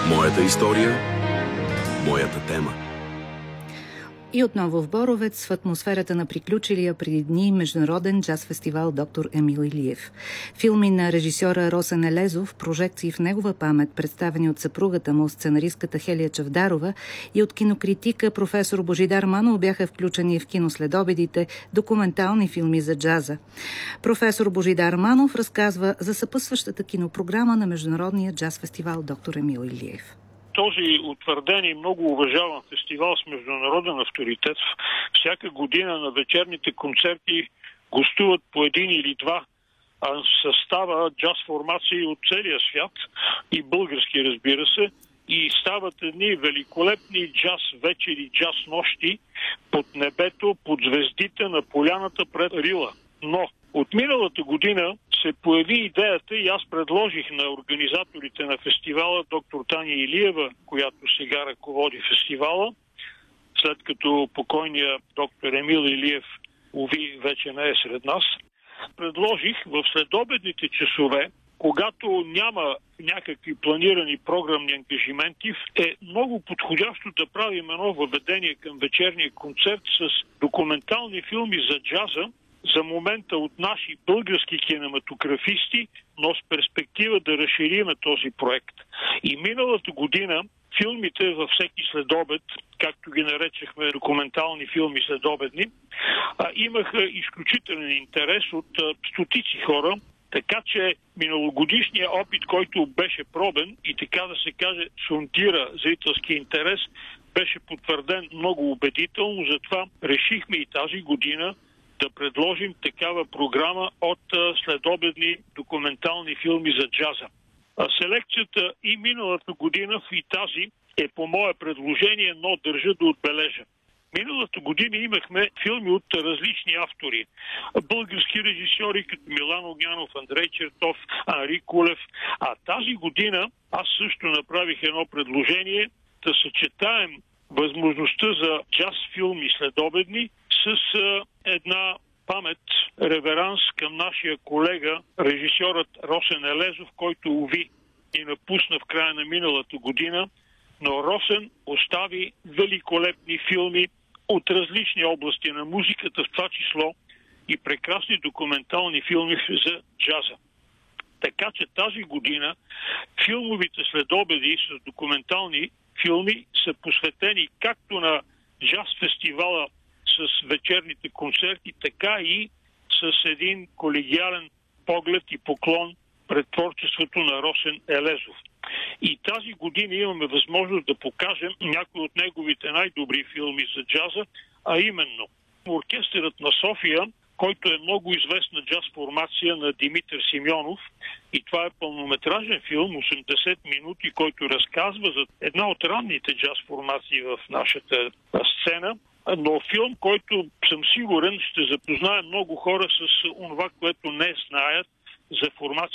Моята история, моята тема. И отново в Боровец, в атмосферата на приключилия преди дни международен джаз фестивал доктор Емил Илиев. Филми на режисьора Росен Елезов, прожекции в негова памет, представени от съпругата му, сценаристката Хелия Чавдарова, и от кинокритика професор Божидар Манов бяха включени в киноследобедите документални филми за джаза. Професор Божидар Манов разказва за съпътстващата кинопрограма на международния джаз фестивал доктор Емил Илиев. Този утвърден и много уважаван фестивал с международен авторитет всяка година на вечерните концерти гостуват по един или два състава джаз формации от целия свят и български, разбира се, и стават едни великолепни джаз вечери, джаз нощи под небето, под звездите на поляната пред Рила. Но от миналата година се появи идеята и аз предложих на организаторите на фестивала, доктор Таня Илиева, която сега ръководи фестивала, след като покойният доктор Емил Илиев, уви, вече не е сред нас, предложих в следобедните часове, когато няма някакви планирани програмни ангажименти, е много подходящо да правим едно въведение към вечерния концерт с документални филми за джаза, за момента от наши български кинематографисти, но с перспектива да разшириме този проект. И миналата година филмите във всеки следобед, както ги наречахме документални филми следобедни, имаха изключителен интерес от стотици хора, така че миналогодишният опит, който беше пробен и така да се каже сондира зрителски интерес, беше потвърден много убедително, затова решихме и тази година да предложим такава програма от следобедни документални филми за джаза. Селекцията и миналата година и тази е по мое предложение, но държа да отбележа. Миналата година имахме филми от различни автори. Български режисьори като Милан Огнянов, Андрей Чертов, Анри Кулев. А тази година аз също направих едно предложение да съчетаем възможността за джаз филми следобедни с една памет, реверанс към нашия колега, режисьорът Росен Елезов, който уви и напусна в края на миналата година, но Росен остави великолепни филми от различни области на музиката, в това число и прекрасни документални филми за джаза. Така че тази година филмовите следобеди с документални филми са посветени както на джаз фестивала с вечерните концерти, така и с един колегиален поглед и поклон пред творчеството на Росен Елезов. И тази година имаме възможност да покажем някои от неговите най-добри филми за джаза, а именно Оркестърът на София, който е много известна джаз формация на Димитър Симеонов, и това е пълнометражен филм, 80 минути, който разказва за една от ранните джаз формации в нашата сцена, но филм, който съм сигурен ще запознае много хора с това, което не знаят за формация